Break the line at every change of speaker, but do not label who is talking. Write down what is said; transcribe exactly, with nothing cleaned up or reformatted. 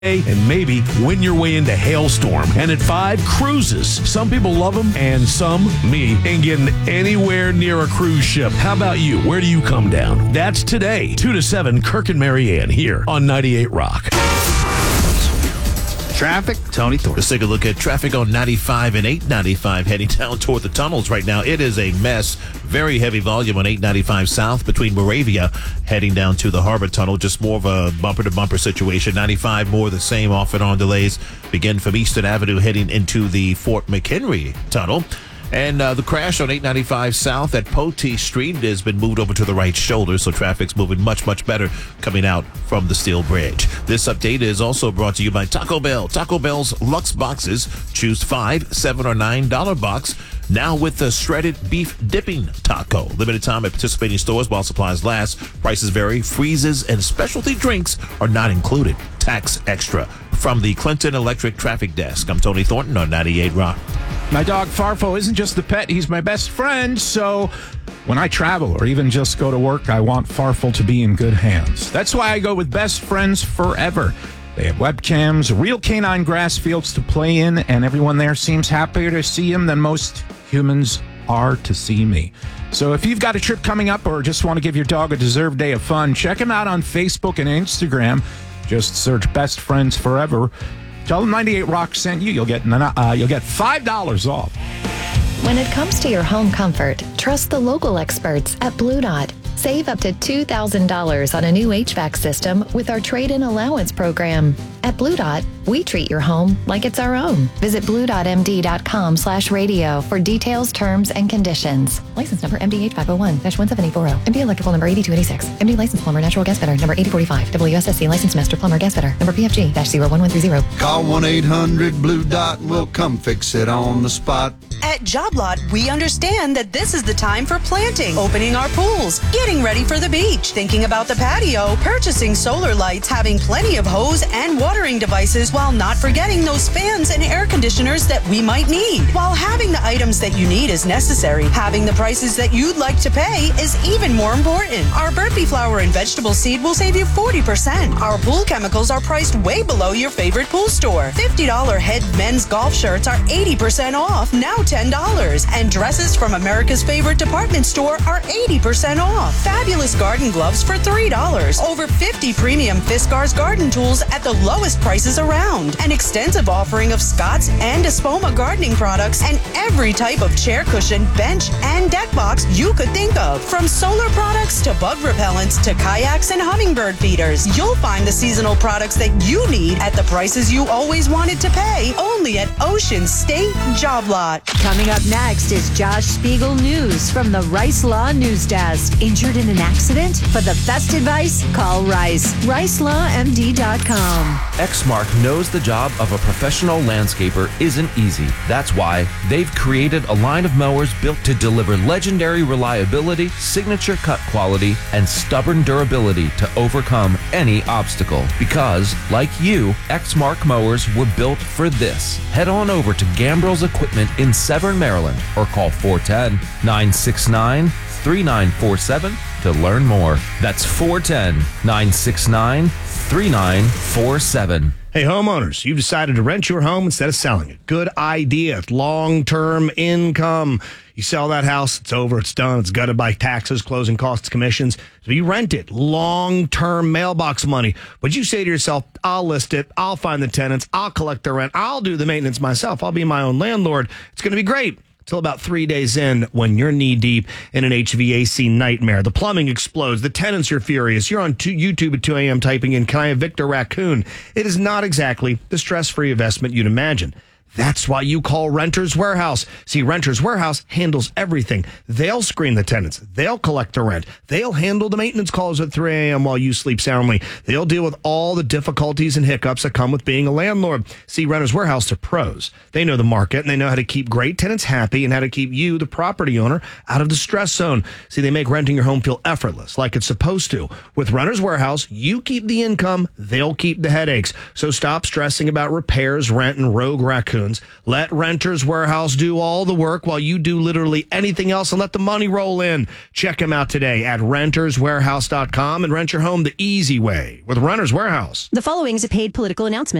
and maybe win your way into Hailstorm. And at five, cruises. Some people love them, and some, me, ain't getting anywhere near a cruise ship. How about you? Where do you come down? That's today, two to seven, Kirk and Marianne here on ninety-eight Rock.
Traffic, Tony Thornton.
Let's take a look at traffic on ninety-five and eight ninety-five heading down toward the tunnels right now. It is a mess. Very heavy volume on eight ninety-five south between Moravia heading down to the Harbor Tunnel. Just more of a bumper-to-bumper situation. ninety-five more the same, off and on delays. Begin from Eastern Avenue heading into the Fort McHenry Tunnel. And uh, the crash on eight ninety-five south at Poteet Street has been moved over to the right shoulder, so traffic's moving much, much better coming out from the Steel Bridge. This update is also brought to you by Taco Bell. Taco Bell's Lux Boxes. Choose five, seven, or nine dollar box. Now with the shredded beef dipping taco. Limited time at participating stores while supplies last. Prices vary. Freezes and specialty drinks are not included. Tax extra. From the Clinton Electric Traffic Desk, I'm Tony Thornton on ninety-eight Rock.
My dog Farfo isn't just a pet, he's my best friend, so when I travel or even just go to work, I want Farfel to be in good hands. That's why I go with Best Friends Forever. They have webcams, real canine grass fields to play in, and everyone there seems happier to see him than most humans are to see me. So if you've got a trip coming up or just want to give your dog a deserved day of fun, check him out on Facebook and Instagram. Just search Best Friends Forever. Tell them ninety-eight Rock sent you. You'll get uh, you'll get five dollars off.
When it comes to your home comfort, trust the local experts at Blue Dot. Save up to two thousand dollars on a new H V A C system with our trade-in allowance program. At Blue Dot, we treat your home like it's our own. Visit blue dot m d dot com slash radio for details, terms, and conditions. License number M D H five oh one dash one seven eight four zero. M D Electrical number eighty-two eighty-six. M D License Plumber Natural Gas Fitter number eighty forty-five. W S S C License Master Plumber Gas Fitter number P F G zero one one three zero.
Call one eight hundred blue dot and we'll come fix it on the spot.
At Job Lot, we understand that this is the time for planting, opening our pools, getting ready for the beach, thinking about the patio, purchasing solar lights, having plenty of hose and watering devices, while not forgetting those fans and air conditioners that we might need. While having the items that you need is necessary, having the prices that you'd like to pay is even more important. Our Burpee flour and vegetable seed will save you forty percent. Our pool chemicals are priced way below your favorite pool store. fifty dollars head men's golf shirts are eighty percent off, now ten dollars. And dresses from America's favorite department store are eighty percent off. Fabulous garden gloves for three dollars. Over fifty premium Fiskars garden tools at the lowest prices around. An extensive offering of Scott's and Espoma gardening products and every type of chair cushion, bench, and deck box you could think of. From solar products to bug repellents to kayaks and hummingbird feeders, you'll find the seasonal products that you need at the prices you always wanted to pay, only at Ocean State Job Lot.
Coming up next is Josh Spiegel News from the Rice Law News Desk. Injured in an accident? For the best advice, call Rice. rice law m d dot com.
Exmark knows the job of a professional landscaper isn't easy. That's why they've created a line of mowers built to deliver legendary reliability, signature cut quality, and stubborn durability to overcome any obstacle. Because, like you, Exmark mowers were built for this. Head on over to Gambrel's Equipment in Severn, Maryland, or call four one zero, nine six nine, three nine four seven to learn more. That's four one zero, nine six nine, three nine four seven.
Hey, homeowners, you've decided to rent your home instead of selling it. Good idea. It's long-term income. You sell that house, it's over, it's done, it's gutted by taxes, closing costs, commissions. So you rent it, long-term mailbox money. But you say to yourself, I'll list it, I'll find the tenants, I'll collect the rent, I'll do the maintenance myself, I'll be my own landlord. It's going to be great. Until about three days in, when you're knee-deep in an H V A C nightmare. The plumbing explodes. The tenants are furious. You're on two, YouTube at two a.m. typing in, can I evict a raccoon? It is not exactly the stress-free investment you'd imagine. That's why you call Renters Warehouse. See, Renters Warehouse handles everything. They'll screen the tenants. They'll collect the rent. They'll handle the maintenance calls at three a.m. while you sleep soundly. They'll deal with all the difficulties and hiccups that come with being a landlord. See, Renters Warehouse are pros. They know the market, and they know how to keep great tenants happy and how to keep you, the property owner, out of the stress zone. See, they make renting your home feel effortless, like it's supposed to. With Renters Warehouse, you keep the income, they'll keep the headaches. So stop stressing about repairs, rent, and rogue raccoons. tunes. Let Renters Warehouse do all the work while you do literally anything else and let the money roll in. Check them out today at renters warehouse dot com and rent your home the easy way with Renters Warehouse.
The following is a paid political announcement.